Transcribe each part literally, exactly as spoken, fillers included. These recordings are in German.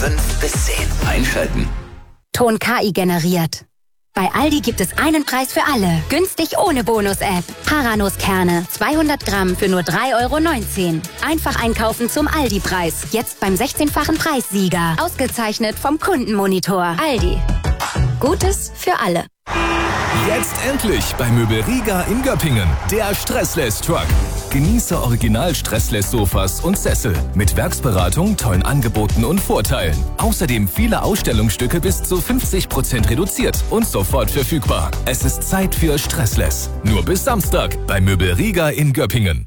fünf bis zehn. Einschalten. Ton K I generiert. Bei Aldi gibt es einen Preis für alle. Günstig ohne Bonus-App. Paranuss-Kerne, zweihundert Gramm für nur drei Euro neunzehn. Einfach einkaufen zum Aldi-Preis. Jetzt beim sechzehnfachen Preissieger. Ausgezeichnet vom Kundenmonitor. Aldi. Gutes für alle. Jetzt endlich bei Möbel Riga in Göppingen. Der Stressless-Truck. Genieße Original-Stressless-Sofas und Sessel. Mit Werksberatung, tollen Angeboten und Vorteilen. Außerdem viele Ausstellungsstücke bis zu fünfzig Prozent reduziert und sofort verfügbar. Es ist Zeit für Stressless. Nur bis Samstag bei Möbel Riga in Göppingen.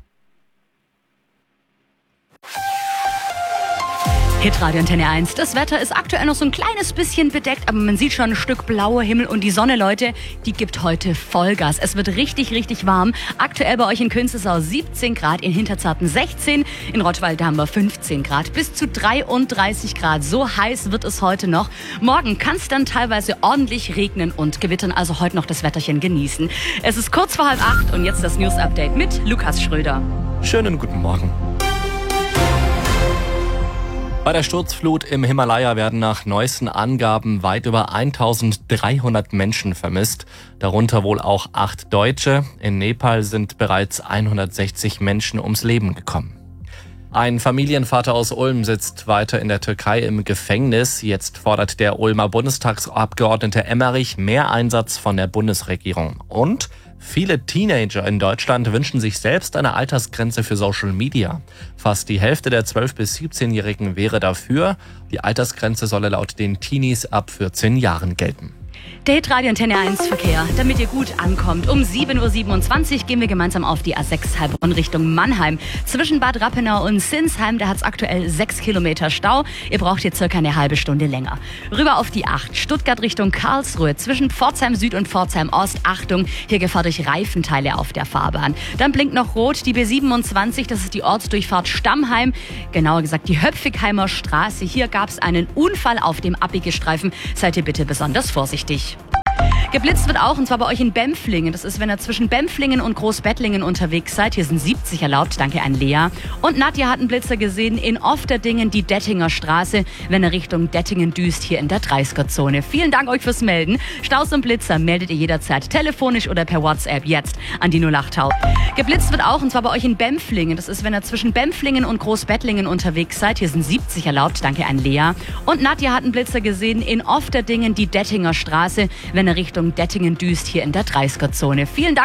Hitradio Antenne eins. Das Wetter ist aktuell noch so ein kleines bisschen bedeckt, aber man sieht schon ein Stück blauer Himmel und die Sonne, Leute, die gibt heute Vollgas. Es wird richtig, richtig warm. Aktuell bei euch in Künzelsau siebzehn Grad, in Hinterzarten sechzehn, in Rottweil haben wir fünfzehn Grad, bis zu dreiunddreißig Grad. So heiß wird es heute noch. Morgen kann es dann teilweise ordentlich regnen und gewittern, also heute noch das Wetterchen genießen. Es ist kurz vor halb acht und jetzt das News-Update mit Lukas Schröder. Schönen guten Morgen. Bei der Sturzflut im Himalaya werden nach neuesten Angaben weit über eintausenddreihundert Menschen vermisst, darunter wohl auch acht Deutsche. In Nepal sind bereits hundertsechzig Menschen ums Leben gekommen. Ein Familienvater aus Ulm sitzt weiter in der Türkei im Gefängnis. Jetzt fordert der Ulmer Bundestagsabgeordnete Emmerich mehr Einsatz von der Bundesregierung. Und viele Teenager in Deutschland wünschen sich selbst eine Altersgrenze für Social Media. Fast die Hälfte der zwölf- bis siebzehnjährigen wäre dafür. Die Altersgrenze solle laut den Teenies ab vierzehn Jahren gelten. Der Hitradio Antenne eins Verkehr, damit ihr gut ankommt. Um sieben Uhr siebenundzwanzig gehen wir gemeinsam auf die A sechs Heilbronn Richtung Mannheim. Zwischen Bad Rappenau und Sinsheim, da hat es aktuell sechs Kilometer Stau. Ihr braucht hier circa eine halbe Stunde länger. Rüber auf die acht, Stuttgart Richtung Karlsruhe. Zwischen Pforzheim Süd und Pforzheim Ost, Achtung, hier Gefahr durch Reifenteile auf der Fahrbahn. Dann blinkt noch rot die B siebenundzwanzig, das ist die Ortsdurchfahrt Stammheim. Genauer gesagt die Höpfigheimer Straße. Hier gab es einen Unfall auf dem Abbiegestreifen. Seid ihr bitte besonders vorsichtig. Geblitzt wird auch, und zwar bei euch in Bempflingen. Das ist, wenn ihr zwischen Bempflingen und Großbettlingen unterwegs seid. Hier sind siebzig erlaubt, danke an Lea. Und Nadja hat einen Blitzer gesehen in Ofterdingen, die Dettinger Straße, wenn er Richtung Dettingen düst, hier in der dreißiger-Zone. Vielen Dank euch fürs Melden. Staus und Blitzer meldet ihr jederzeit telefonisch oder per WhatsApp jetzt an die null acht. Geblitzt wird auch, und zwar bei euch in Bempflingen. Das ist, wenn ihr zwischen Bempflingen und Großbettlingen unterwegs seid. Hier sind siebzig erlaubt, danke an Lea. Und Nadja hat einen Blitzer gesehen in Ofterdingen, die Dettinger Straße, wenn er Richtung Dettingen düst, hier in der dreißiger-Zone. Vielen Dank.